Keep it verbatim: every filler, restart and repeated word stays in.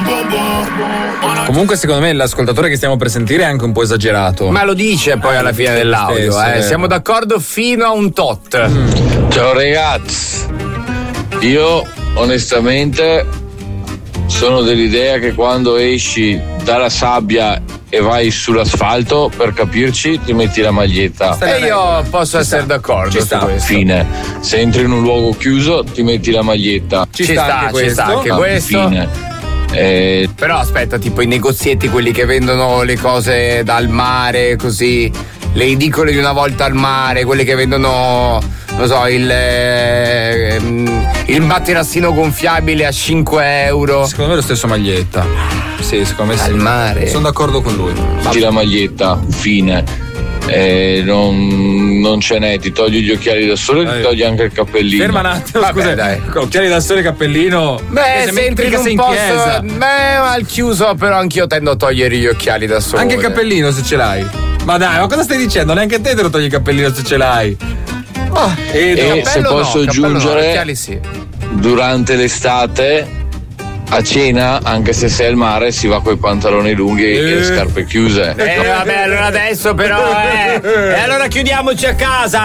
Comunque secondo me l'ascoltatore che stiamo per sentire è anche un po' esagerato. Ma lo dice poi alla fine dell'audio, stesso, eh. eh. Siamo d'accordo fino a un tot. Mm. Ciao ragazzi, io onestamente sono dell'idea che quando esci dalla sabbia e vai sull'asfalto, per capirci, ti metti la maglietta. E io posso essere d'accordo su questo. Fine. Se entri in un luogo chiuso, ti metti la maglietta. Ci, ci sta, sta anche ci sta anche questo. Fine. Eh... Però aspetta, tipo i negozietti, quelli che vendono le cose dal mare, così, le edicole di una volta al mare, quelli che vendono, non so, il, eh, il materassino gonfiabile a cinque euro. Secondo me è lo stesso maglietta. Sì, secondo me sì. Al mare. Sono d'accordo con lui. Metti la maglietta, fine. Eh, non, non ce n'è, ti togli gli occhiali da sole e ti togli anche il cappellino. Ferma un attimo, Vabbè, scusa, dai. occhiali da sole e cappellino. Beh, se, se entri in un in posto, chiesa. beh, al chiuso, però anch'io tendo a togliere gli occhiali da sole. Anche il cappellino se ce l'hai. Ma dai, ma cosa stai dicendo? Neanche te te lo togli il cappellino se ce l'hai. Oh, e e se posso no, aggiungere, no, sì. durante l'estate a cena, anche se sei al mare, si va coi pantaloni lunghi eh. e scarpe chiuse. Eh vabbè, allora adesso però eh. E allora chiudiamoci a casa.